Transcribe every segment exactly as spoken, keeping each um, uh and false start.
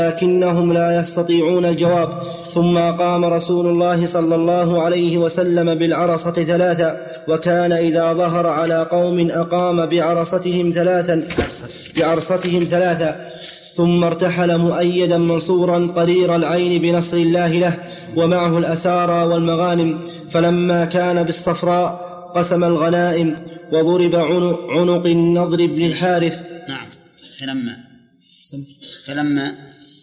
لكنهم لا يستطيعون الجواب. ثم قام رسول الله صلى الله عليه وسلم بالعرصة ثلاثا، وكان إذا ظهر على قوم أقام بعرصتهم ثلاثا بعرصتهم ثلاثا ثم ارتحل مؤيدا منصورا قرير العين بنصر الله له، ومعه الأسارى والمغانم. فلما كان بالصفراء قسم الغنائم، وضرب عنق النضر بن الحارث. نعم. فلما فلما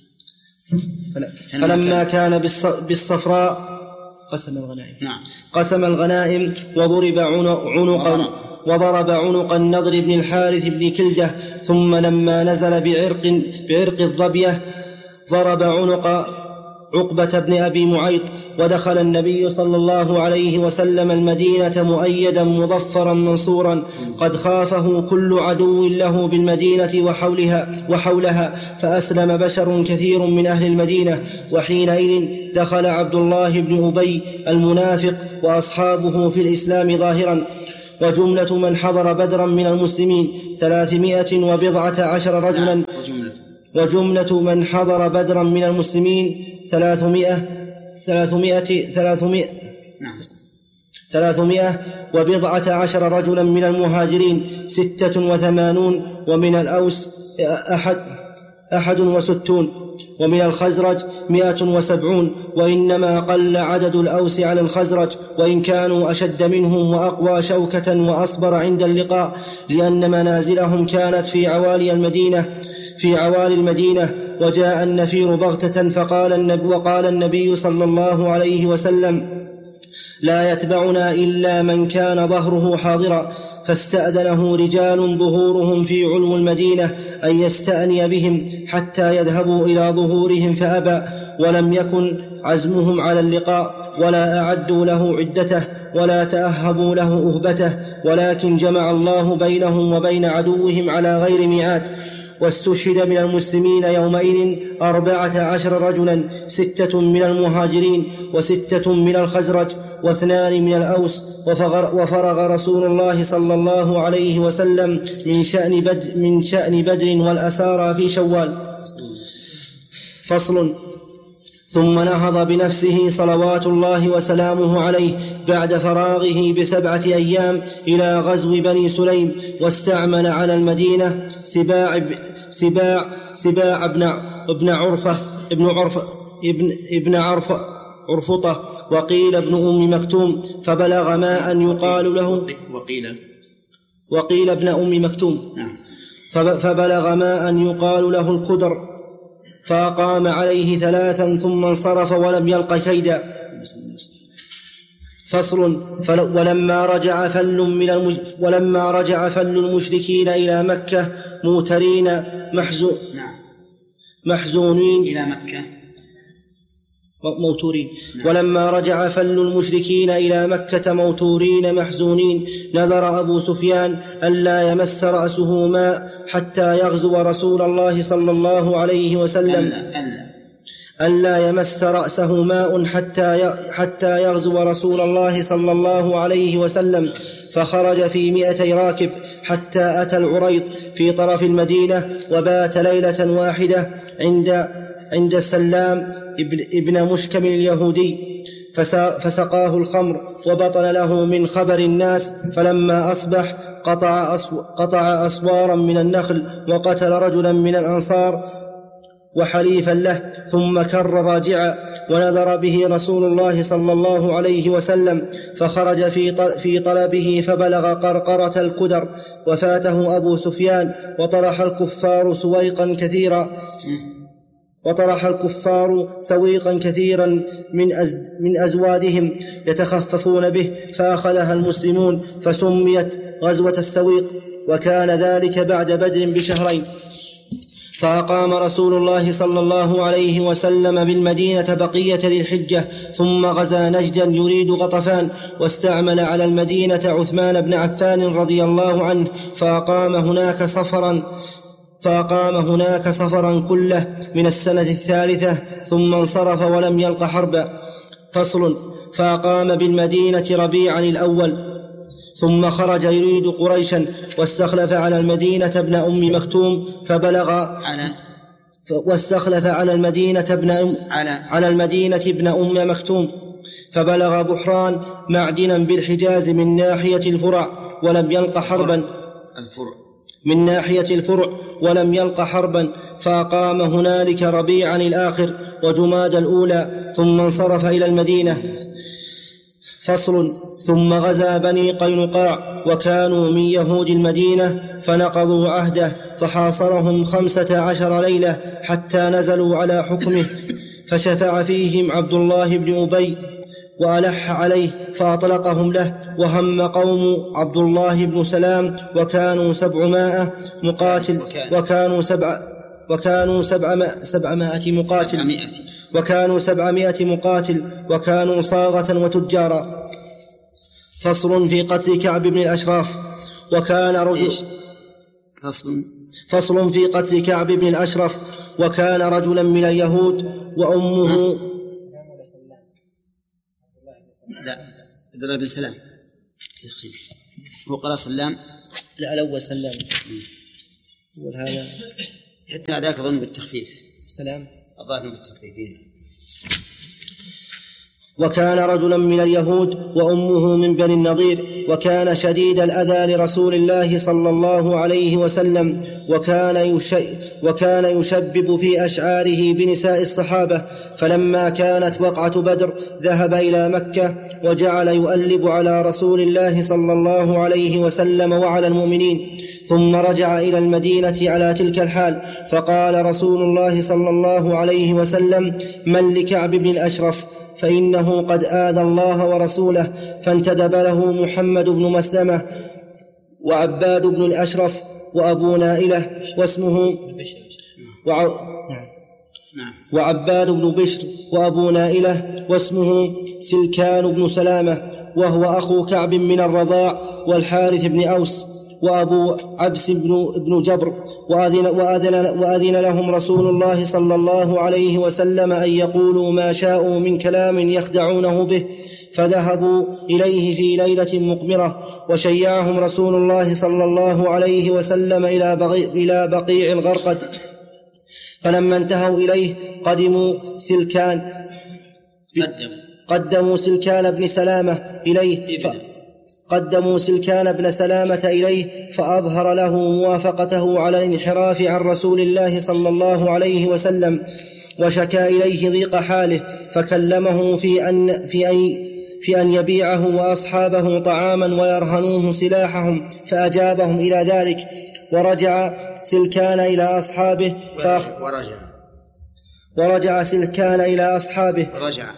فلما كان بالصفراء قسم الغنائم. نعم. قسم الغنائم وضرب عنق وضرب عنق النضر بن الحارث بن كلدة. ثم لما نزل بعرق, بعرق الظبية ضرب عنق عقبة بن أبي معيط. ودخل النبي صلى الله عليه وسلم المدينة مؤيدا مظفرا منصورا، قد خافه كل عدو له بالمدينة وحولها, وحولها فأسلم بشر كثير من أهل المدينة. وحينئذ دخل عبد الله بن أبي المنافق وأصحابه في الإسلام ظاهرا. وجملة من حضر بدرا من المسلمين ثلاثمائة وبضعة عشر رجلا. وجملة من حضر بدرا من المسلمين ثلاثمائة ثلاثمائة ثلاثمائة ثلاثمائة وبضعة عشر رجلا من المهاجرين ستة وثمانون، ومن الأوس أحد, أحد وستون، ومن الخزرج مائة وسبعون. وإنما قل عدد الأوس على الخزرج، وإن كانوا أشد منهم وأقوى شوكة وأصبر عند اللقاء، لأن منازلهم كانت في عوالي المدينة في عوالي المدينة. وجاء النفير بغتة فقال النبي وقال النبي صلى الله عليه وسلم: لا يتبعنا إلا من كان ظهره حاضرا. فاستأذنه رجال ظهورهم في علو المدينة أن يستأني بهم حتى يذهبوا إلى ظهورهم، فأبى، ولم يكن عزمهم على اللقاء، ولا أعدوا له عدته، ولا تأهبوا له أهبته، ولكن جمع الله بينهم وبين عدوهم على غير ميعاد. واستشهد من المسلمين يومئذ أربعة عشر رجلا، ستة من المهاجرين وستة من الخزرج واثنان من الأوس. وفرغ رسول الله صلى الله عليه وسلم من شأن بدر, من شأن بدر والأسارى في شوال. فصل. ثم نهض بنفسه صلوات الله وسلامه عليه بعد فراغه بسبعة أيام إلى غزو بني سليم، واستعمل على المدينة سباع سباع سباع ابن ابن عرفة ابن عرفة ابن ابن عرفة عرفطة، وقيل ابن أم مكتوم. فبلغ ما أن يقال له وقيل وقيل ابن أم مكتوم. فبلغ ما أن يقال له القدر، فأقام عليه ثلاثا ثم انصرف ولم يلق كيدا. فصل. ولما رجع فل من المج... ولما رجع فل المشركين إلى مكة موترين محزو... نعم. محزونين إلى مكة موتورين. نعم. ولما رجع فل المشركين إلى مكة موتورين محزونين، نذر أبو سفيان ألا يمس رأسه ماء حتى يغزو رسول الله صلى الله عليه وسلم ألا, ألا. ألا يمس رأسه ماء حتى حتى يغزو رسول الله صلى الله عليه وسلم. فخرج في مئتي راكب حتى أتى العريض في طرف المدينة، وبات ليلة واحدة عند عند السلام ابن مشكم اليهودي، فسقاه الخمر وبطن له من خبر الناس. فلما أصبح قطع, أصو قطع أصوارا من النخل وقتل رجلا من الأنصار وحليفا له، ثم كر راجعا، ونذر به رسول الله صلى الله عليه وسلم. فخرج في طلبه فبلغ قرقرة الكدر، وفاته أبو سفيان، وطرح الكفار سويقا كثيرا وطرح الكفار سويقا كثيرا من, أز من أزوادهم يتخففون به، فأخذها المسلمون فسميت غزوة السويق. وكان ذلك بعد بدر بشهرين. فأقام رسول الله صلى الله عليه وسلم بالمدينة بقية ذي الحجة، ثم غزا نجدا يريد غطفان، واستعمل على المدينة عثمان بن عفان رضي الله عنه، فأقام هناك صفرا فأقام هناك صفرا كله من السنة الثالثة، ثم انصرف ولم يلق حربا. فصل. فأقام بالمدينة ربيعا الأول، ثم خرج يريد قريشا، واستخلف على المدينة ابن أم مكتوم، فبلغ على واستخلف على المدينة ابن أم على, على المدينة ابن أم مكتوم، فبلغ بحران معدنا بالحجاز من ناحية الفرع ولم يلق حربا الفرع من ناحية الفرع ولم يلق حربا، فأقام هنالك ربيعا الآخر وجماد الأولى، ثم انصرف إلى المدينة. فصل. ثم غزا بني قينقاع وكانوا من يهود المدينة فنقضوا عهده، فحاصرهم خمسة عشر ليلة حتى نزلوا على حكمه، فشفع فيهم عبد الله بن أبي وألح عليه فأطلقهم له، وهم قوم عبد الله بن سلام وكانوا سبعمائة مقاتل وكانوا سبع وكانوا سبعمائة سبعمائة مقاتل وكانوا سبعمائة مقاتل وكانوا صاغة وتجارا. فصل في قتل كعب بن الأشراف. وكان رجل فصل فصل في قتل كعب بن الأشرف. وكان رجلا من اليهود وأمه لا عبد الله بن سلام هو قرأ سلام لا الأول سلام والهذا حتى هذاك أظن بالتخفيف سلام أظن بالتخفيف. وكان رجلا من اليهود وأمه من بني النضير، وكان شديد الأذى لرسول الله صلى الله عليه وسلم، وكان يشي وكان يشبب في أشعاره بنساء الصحابة. فلما كانت وقعة بدر ذهب إلى مكة وجعل يؤلب على رسول الله صلى الله عليه وسلم وعلى المؤمنين، ثم رجع إلى المدينة على تلك الحال. فقال رسول الله صلى الله عليه وسلم: من لكعب بن الأشرف؟ فإنه قد آذى الله ورسوله. فانتدب له محمد بن مسلمة وعباد بن الأشرف وأبو نائلة واسمه وع... وعباد بن بشر وأبو نائلة واسمه سلكان بن سلامة، وهو أخو كعب من الرضاع والحارث بن أوس، وأبو عبس بن, بن جبر. وأذن, وأذن, وأذن لهم رسول الله صلى الله عليه وسلم أن يقولوا ما شاءوا من كلام يخدعونه به، فذهبوا إليه في ليلة مقمرة، وشيعهم رسول الله صلى الله عليه وسلم إلى, بغي إلى بقيع الغرقد. فلما انتهوا إليه قدموا سلكان قدموا سلكان بن سلامة إليه ف... قدموا سلكان بن سلامة إليه فأظهر له موافقته على الانحراف عن رسول الله صلى الله عليه وسلم، وشكى إليه ضيق حاله، فكلمه في أن, في أن, في أن يبيعه وأصحابه طعاما ويرهنوه سلاحهم، فأجابهم إلى ذلك. ورجع سلكان إلى أصحابه فأخ... ورجع ورجع سلكان إلى أصحابه رجع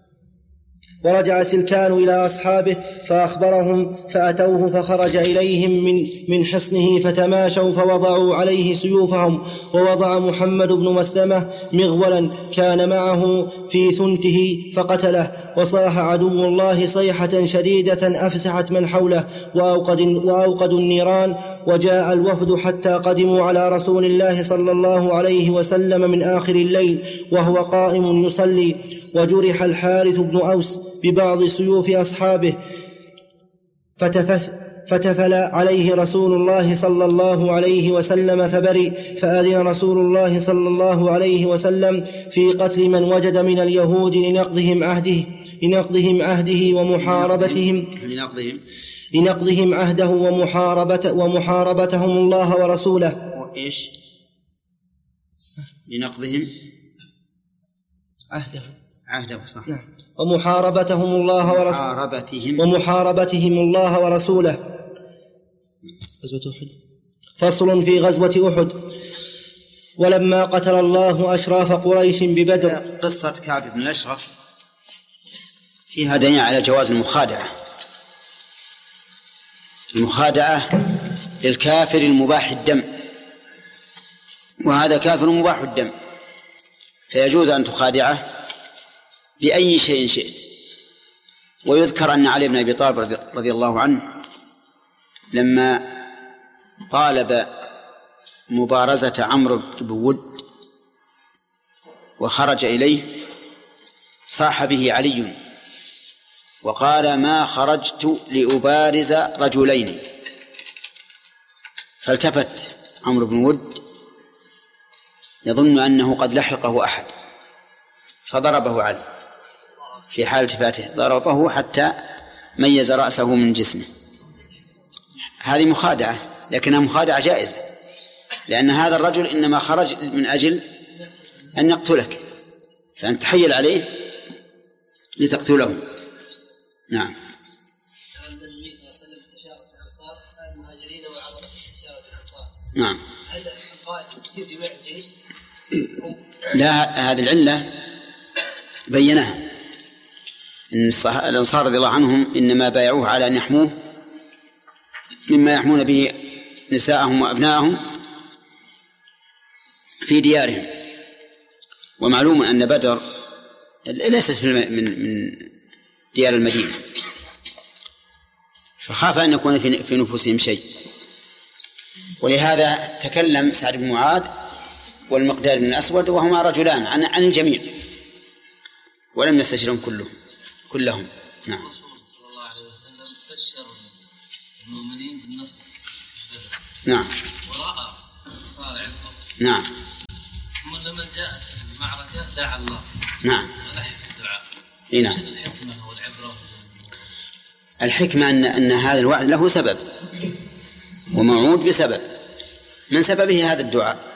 ورجع سلكان إلى أصحابه فأخبرهم، فأتوه فخرج إليهم من, من حصنه، فتماشوا فوضعوا عليه سيوفهم. ووضع محمد بن مسلمة مغولا كان معه في ثنته فقتله، وصاح عدو الله صيحة شديدة أفسحت من حوله، وأوقد وأوقدوا النيران. وجاء الوفد حتى قدموا على رسول الله صلى الله عليه وسلم من آخر الليل وهو قائم يصلي. وجرح الحارث بن أوس ببعض سيوف أصحابه، فتفل عليه رسول الله صلى الله عليه وسلم فبرئ. فأذن رسول الله صلى الله عليه وسلم في قتل من وجد من اليهود لنقضهم عهده لنقضهم عهده ومحاربتهم لنقضهم لنقضهم عهده ومحاربة ومحاربتهم الله ورسوله. وإيش لنقضهم عهده عهده صح نعم. ومحاربتهم الله ورسوله ومحاربتهم ومحاربتهم الله ورسوله. غزوة أحد. فصل في غزوة أحد. ولما قتل الله أشراف قريش ببدر. قصة كعب بن الأشرف فيها دليل على جواز المخادعة المخادعة للكافر المباح الدم، وهذا كافر مباح الدم، فيجوز أن تخادعه بأي شيء شئت. ويذكر أن علي بن أبي طالب رضي الله عنه لما طالب مبارزة عمرو بن ود وخرج إليه صاح به علي وقال: ما خرجت لأبارز رجلين. فالتفت عمرو بن ود يظن أنه قد لحقه أحد فضربه عليه في حال التفاته، ضربه حتى ميز رأسه من جسمه. هذه مخادعة، لكنها مخادعة جائزة، لأن هذا الرجل إنما خرج من أجل أن يقتلك، فأنت تحيل عليه لتقتله. نعم. النبي صلى الله عليه وسلم استشار الأنصار المهاجرين وعرض استشار الأنصار. نعم. هل القائد يستشير جميع الجيش؟ لا، هذه العلة بيناها، إن الأنصار رضي الله عنهم إنما بايعوه على أن يحموه مما يحمون به نساءهم وأبنائهم في ديارهم. ومعلوم أن بدر ليست من من ديار المدينة، فخاف أن يكون في نفوسهم شيء، ولهذا تكلم سعد بن معاذ والمقداد بن الأسود وهما رجلان عن عن الجميع ولم يستشرهم كلهم كلهم. نعم. الرسول صلى الله عليه وسلم بشر المؤمنين بالنصر. نعم. ورأى مصارع الأرض. نعم. ثم لما جاءت المعركة دعا الله. نعم. ولحق الدعاء. نعم. الحكمة والعبرة. الحكمة أن أن هذا الوعد له سبب وموعود بسبب، من سببه هذا الدعاء،